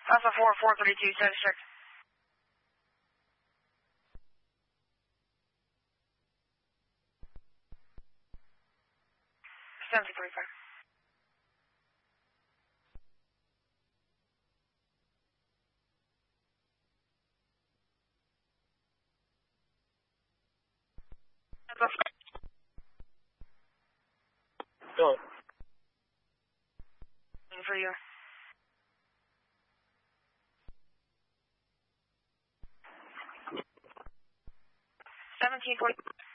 Alpha 4, 432, status check. Seventy 45. Go. For you. 1740.